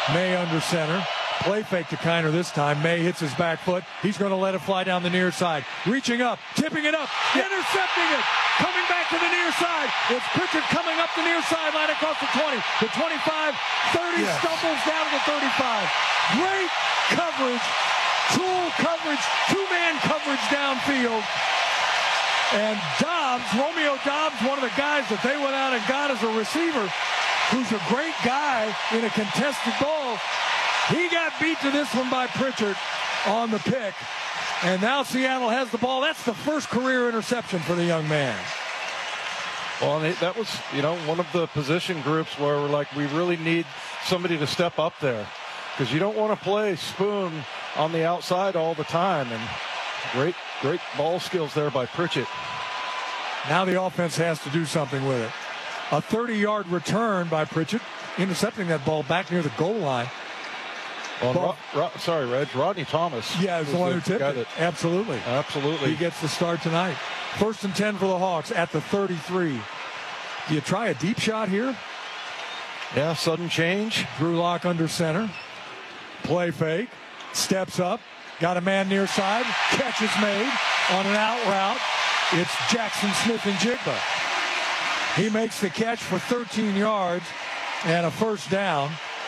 May under center. Play fake to Kiner this time. May hits his back foot. He's going to let it fly down the near side. Reaching up, tipping it up, intercepting it. Coming back to the near side. It's Pritchard coming up the near sideline across the 20, the 25, 30, stumbles down to the 35. Great coverage, tool coverage, two-man coverage downfield. And Dobbs, Romeo Dobbs, one of the guys that they went out and got as a receiver, who's a great guy in a contested ball. He got beat to this one by Pritchard on the pick. And now Seattle has the ball. That's the first career interception for the young man. Well, that was, one of the position groups where we're like, we really need somebody to step up there. Because you don't want to play Spoon on the outside all the time. And great ball skills there by Pritchett. Now the offense has to do something with it. A 30-yard return by Pritchett, intercepting that ball back near the goal line. Well, sorry, Reg. Rodney Thomas. Yeah, is the one who tipped it. Absolutely. He gets the start tonight. 1st and 10 for the Hawks at the 33. Do you try a deep shot here? Yeah, sudden change. Drew Lock under center. Play fake. Steps up. Got a man near side. Catch is made on an out route. It's Jackson Smith-Njigba. He makes the catch for 13 yards and a first down.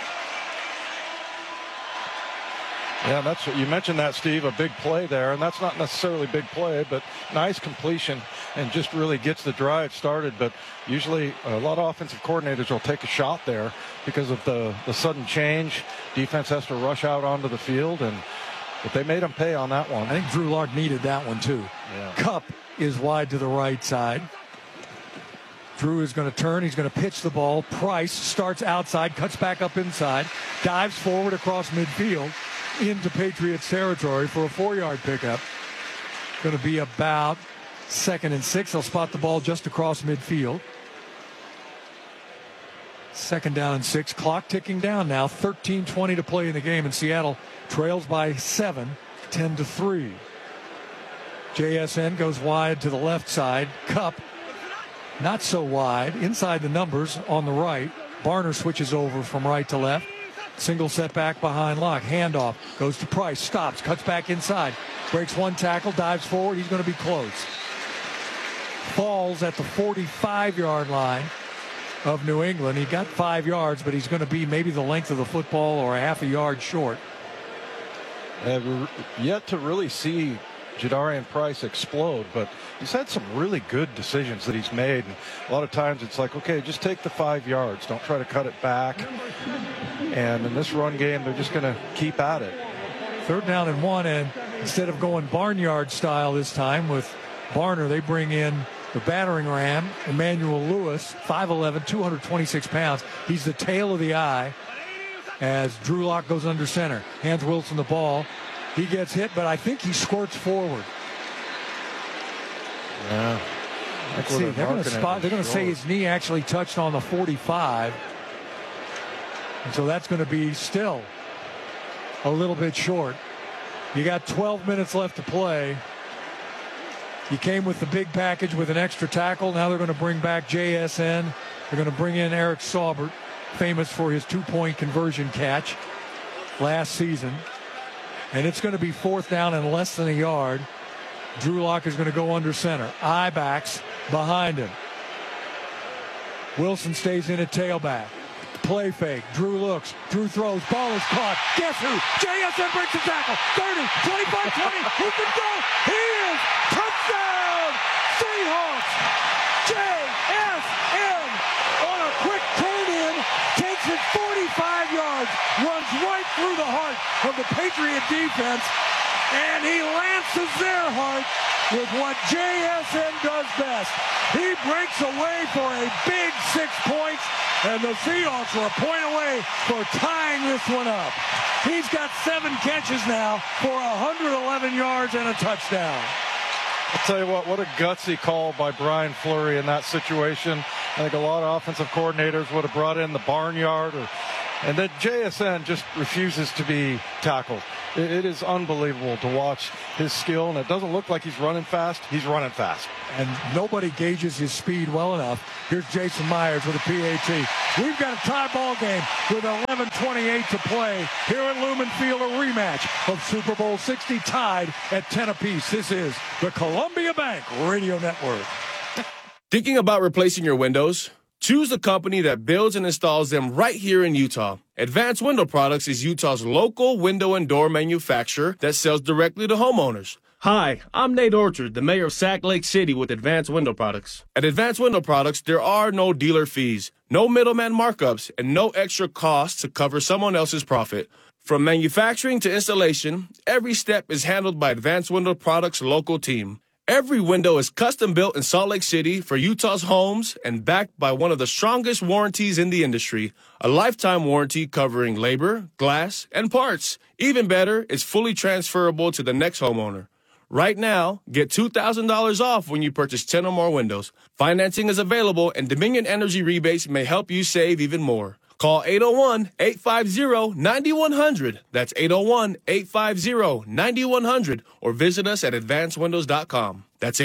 Yeah, that's what you mentioned that, Steve, a big play there, and that's not necessarily big play, but nice completion and just really gets the drive started. But usually a lot of offensive coordinators will take a shot there because of the sudden change. Defense has to rush out onto the field, but they made them pay on that one. I think Drew Lock needed that one too. Yeah. Cup is wide to the right side. Drew is going to turn. He's going to pitch the ball. Price starts outside, cuts back up inside, dives forward across midfield into Patriots territory for a 4-yard pickup. Going to be about 2nd and 6. They'll spot the ball just across midfield. 2nd down and 6. Clock ticking down now. 13:20 to play in the game, and Seattle trails by 7, 10-3. JSN goes wide to the left side. Cup not so wide. Inside the numbers on the right. Barner switches over from right to left. Single setback behind Lock. Handoff goes to Price. Stops. Cuts back inside. Breaks one tackle. Dives forward. He's going to be close. Falls at the 45-yard line of New England. He got 5 yards, but he's going to be maybe the length of the football or a half a yard short. We're yet to really see Jadarian Price explode, but he's had some really good decisions that he's made. And a lot of times it's like, okay, just take the 5 yards. Don't try to cut it back. And in this run game, they're just going to keep at it. 3rd down and 1, and instead of going barnyard style this time with Barner, they bring in the battering ram, Emmanuel Lewis, 5'11", 226 pounds. He's the tail of the eye as Drew Lock goes under center. Hands Wilson the ball. He gets hit, but I think he squirts forward. Yeah. Let's see. They're going to spot. They're going to say his knee actually touched on the 45. And so that's going to be still a little bit short. You got 12 minutes left to play. You came with the big package with an extra tackle. Now they're going to bring back JSN. They're going to bring in Eric Saubert, famous for his 2-point conversion catch last season. And it's going to be 4th down and less than a yard. Drew Lock is going to go under center. I-backs behind him. Wilson stays in at tailback. Play fake. Drew looks. Drew throws. Ball is caught. Guess who? JSN breaks the tackle. 30, 25, 20. Who can go? He is. Touchdown! Seahawks! JSN on a quick turn-in. Takes it 45 yards. Runs right through the heart of the Patriot defense. And he lances their heart with what JSN does best. He breaks away for a big 6 points, and the Seahawks are a point away for tying this one up. He's got 7 catches now for 111 yards and a touchdown. I'll tell you what a gutsy call by Brian Fleury in that situation. I think a lot of offensive coordinators would have brought in the barnyard or And then JSN just refuses to be tackled. It is unbelievable to watch his skill, and it doesn't look like he's running fast. He's running fast. And nobody gauges his speed well enough. Here's Jason Myers with a PAT. We've got a tie ball game with 11:28 to play here at Lumen Field, a rematch of Super Bowl 60 tied at 10 apiece. This is the Columbia Bank Radio Network. Thinking about replacing your windows? Choose a company that builds and installs them right here in Utah. Advanced Window Products is Utah's local window and door manufacturer that sells directly to homeowners. Hi, I'm Nate Orchard, the mayor of Sac Lake City with Advanced Window Products. At Advanced Window Products, there are no dealer fees, no middleman markups, and no extra costs to cover someone else's profit. From manufacturing to installation, every step is handled by Advanced Window Products' local team. Every window is custom built in Salt Lake City for Utah's homes and backed by one of the strongest warranties in the industry, a lifetime warranty covering labor, glass, and parts. Even better, it's fully transferable to the next homeowner. Right now, get $2,000 off when you purchase 10 or more windows. Financing is available, and Dominion Energy rebates may help you save even more. Call 801-850-9100. That's 801-850-9100. Or visit us at advancedwindows.com. That's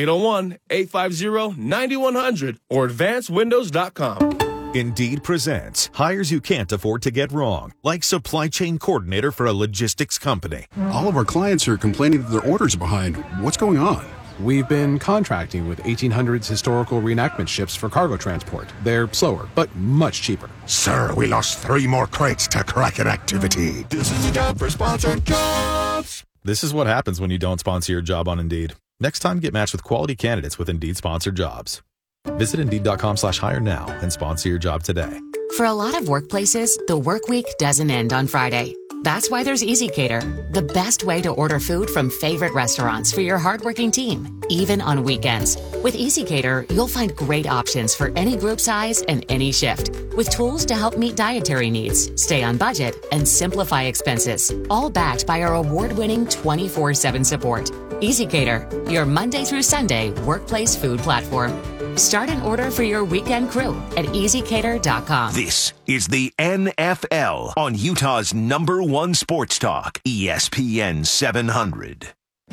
801-850-9100 or advancedwindows.com. Indeed presents hires you can't afford to get wrong, like supply chain coordinator for a logistics company. All of our clients are complaining that their orders are behind. What's going on? We've been contracting with 1800s historical reenactment ships for cargo transport. They're slower, but much cheaper. Sir, we lost 3 more crates to Kraken activity. This is the job for sponsored jobs. This is what happens when you don't sponsor your job on Indeed. Next time, get matched with quality candidates with Indeed sponsored jobs. Visit Indeed.com/hire now and sponsor your job today. For a lot of workplaces, the work week doesn't end on Friday. That's why there's EasyCater, the best way to order food from favorite restaurants for your hardworking team, even on weekends. With EasyCater, you'll find great options for any group size and any shift, with tools to help meet dietary needs, stay on budget, and simplify expenses, all backed by our award-winning 24/7 support. EasyCater, your Monday through Sunday workplace food platform. Start an order for your weekend crew at EasyCater.com. This is the NFL on Utah's #1 sports talk, ESPN 700.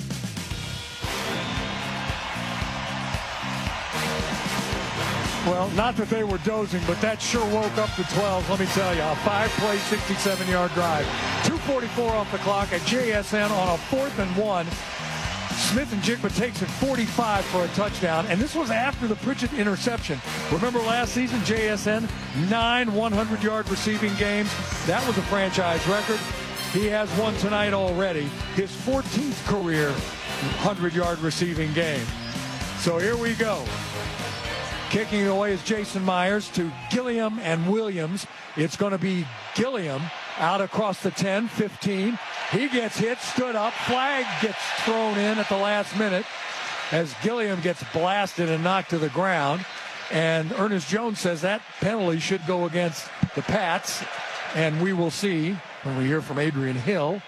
Well, not that they were dozing, but that sure woke up the 12. Let me tell you, a 5-play, 67-yard drive. 2:44 off the clock at JSN on a 4th and 1. Smith-Njigba takes it 45 for a touchdown, and this was after the Pritchett interception. Remember last season, JSN, 9 100-yard receiving games. That was a franchise record. He has one tonight already, his 14th career 100-yard receiving game. So here we go. Kicking it away is Jason Myers to Gilliam and Williams. It's going to be Gilliam out across the 10, 15. He gets hit, stood up. Flag gets thrown in at the last minute as Gilliam gets blasted and knocked to the ground. And Ernest Jones says that penalty should go against the Pats. And we will see when we hear from Adrian Hill.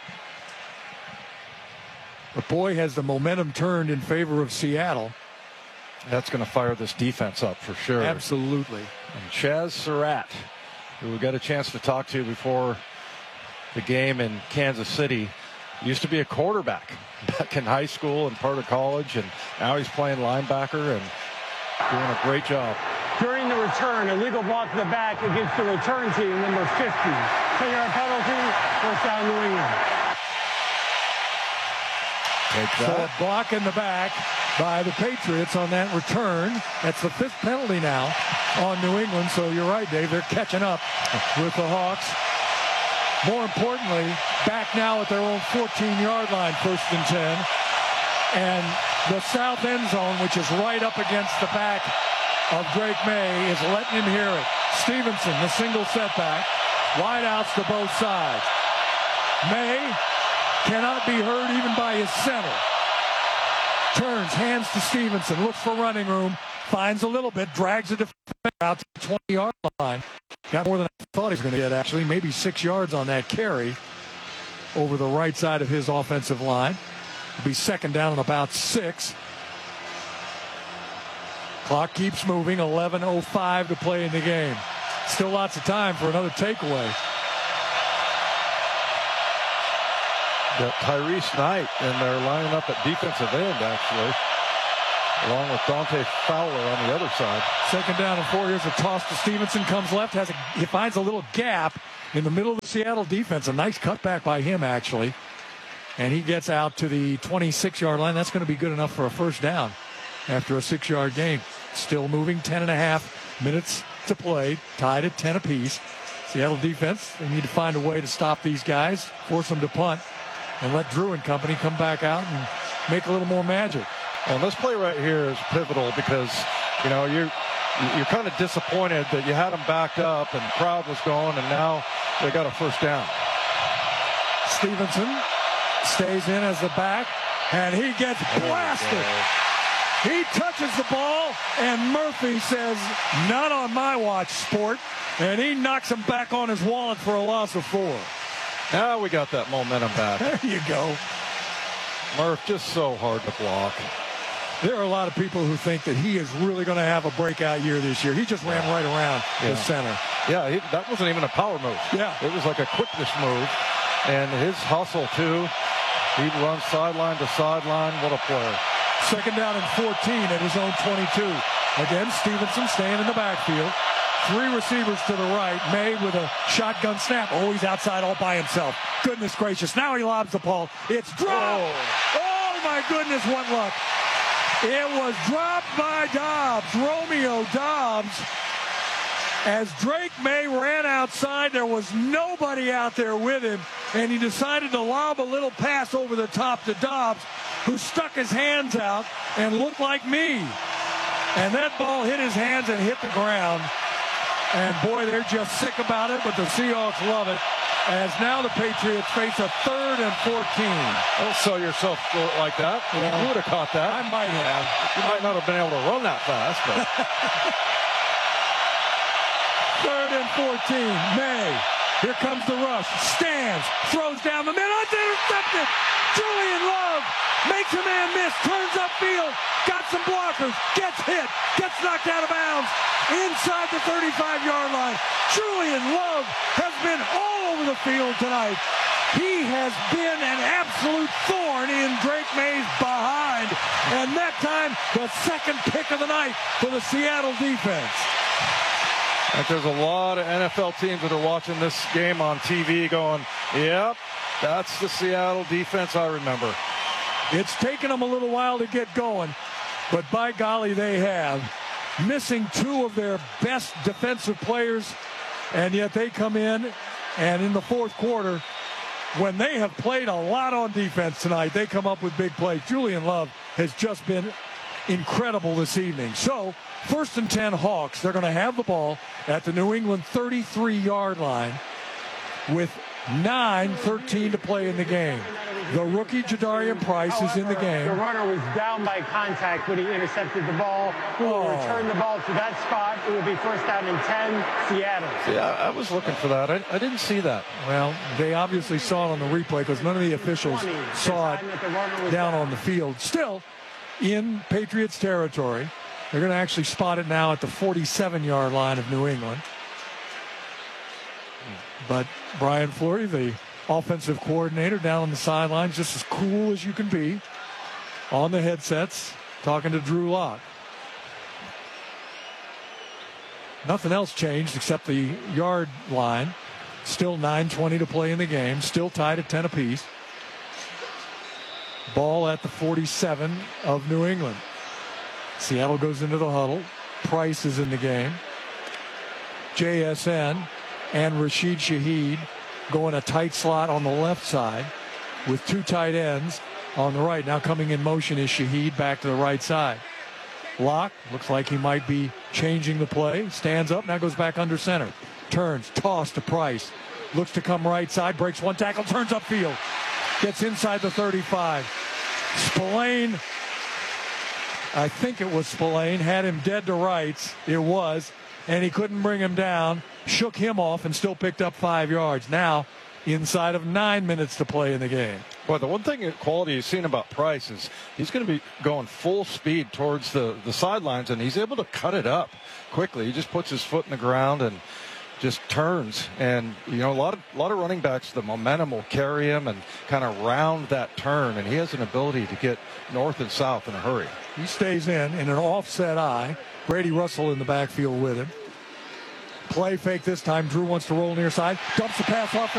But boy, has the momentum turned in favor of Seattle. That's going to fire this defense up for sure. Absolutely. And Chaz Surratt, who we got a chance to talk to before the game in Kansas City, used to be a quarterback back in high school and part of college, and now he's playing linebacker and doing a great job. During the return, a legal block to the back against the return team, number 50. 10-yard penalty, first down New England. So a block in the back by the Patriots on that return. That's the 5th penalty now on New England. So you're right, Dave. They're catching up with the Hawks. More importantly, back now at their own 14-yard line, 1st and 10. And the south end zone, which is right up against the back of Drake May, is letting him hear it. Stevenson, the single setback. Wide outs to both sides. May cannot be heard even by his center. Turns, hands to Stevenson, looks for running room, finds a little bit, drags a defender out to the 20-yard line. Got more than I thought he was going to get, actually. Maybe 6 yards on that carry over the right side of his offensive line. It'll be 2nd down and about 6. Clock keeps moving, 11:05 to play in the game. Still lots of time for another takeaway. got Tyrese Knight, and they're lining up at defensive end, actually, along with Dante Fowler on the other side. 2nd down and 4. Here's a toss to Stevenson. Comes left. He finds a little gap in the middle of the Seattle defense. A nice cutback by him, actually. And he gets out to the 26-yard line. That's going to be good enough for a first down after a 6-yard gain. Still moving. 10.5 minutes to play. Tied at 10 apiece. Seattle defense, they need to find a way to stop these guys, force them to punt, and let Drew and company come back out and make a little more magic. Well, this play right here is pivotal because, you know, you're kind of disappointed that you had them backed up and the crowd was going, and now they got a first down. Stevenson stays in as the back, and he gets blasted. He touches the ball, and Murphy says, "Not on my watch, sport." And he knocks him back on his wallet for a loss of 4. Now we got that momentum back. There you go. Murph just so hard to block. There are a lot of people who think that he is really going to have a breakout year this year. He just ran right around the center. Yeah, that wasn't even a power move. Yeah. It was like a quickness move. And his hustle, too. He'd run sideline to sideline. What a player. 2nd down and 14 at his own 22. Again, Stevenson staying in the backfield. 3 receivers to the right. May with a shotgun snap. Oh, he's outside all by himself. Goodness gracious. Now he lobs the ball. It's dropped. Oh my goodness, what luck. It was dropped by Dobbs. Romeo Dobbs. As Drake May ran outside, there was nobody out there with him, and he decided to lob a little pass over the top to Dobbs, who stuck his hands out and looked like me. And that ball hit his hands and hit the ground. And boy, they're just sick about it, but the Seahawks love it. As now the Patriots face a 3rd and 14. Don't sell yourself short like that. You would have caught that. I might have. You might not have been able to run that fast, but 3rd and 14. May. Here comes the rush. Stands. Throws down the middle. It's intercepted. Julian Love makes a man miss. Turns upfield. Got some blockers. Gets hit. Gets knocked out of bounds. Inside the 35-yard line. Julian Love has been all over the field tonight. He has been an absolute thorn in Drake May's behind. And that time, the 2nd pick of the night for the Seattle defense. And there's a lot of NFL teams that are watching this game on TV going, yep, that's the Seattle defense I remember. It's taken them a little while to get going, but by golly, they have. Missing 2 of their best defensive players, and yet they come in, and in the 4th quarter, when they have played a lot on defense tonight, they come up with big plays. Julian Love has just been incredible this evening. So, 1st and 10 Hawks. They're going to have the ball at the New England 33-yard line with 9:13 to play in the game. The rookie Jadarian Price is in the game. The runner was down by contact when he intercepted the ball. He will return the ball to that spot. It will be 1st down and 10, Seattle. Yeah, I was looking for that. I didn't see that. Well, they obviously saw it on the replay because none of the officials saw it down on the field. Still, in Patriots territory, they're going to actually spot it now at the 47-yard line of New England. But Brian Fleury, the offensive coordinator, down on the sidelines, just as cool as you can be, on the headsets, talking to Drew Lock. Nothing else changed except the yard line. Still 9:20 to play in the game. Still tied at 10 apiece. Ball at the 47 of New England. Seattle goes into the huddle. Price is in the game. JSN and Rashid Shaheed go in a tight slot on the left side with 2 tight ends on the right. Now coming in motion is Shaheed back to the right side. Locke looks like he might be changing the play. Stands up, now goes back under center. Turns, toss to Price. Looks to come right side, breaks 1 tackle, turns upfield. Gets inside the 35. Spillane, I think it was Spillane, had him dead to rights. It was. And he couldn't bring him down. Shook him off and still picked up 5 yards. Now, inside of 9 minutes to play in the game. Well, the one thing quality you've seen about Price is he's going to be going full speed towards the sidelines, and he's able to cut it up quickly. He just puts his foot in the ground, and just turns. And, you know, a lot of running backs, the momentum will carry him and kind of round that turn. And he has an ability to get north and south in a hurry. He stays in an offset eye. Brady Russell in the backfield with him. Play fake this time. Drew wants to roll near side. Dumps the pass off.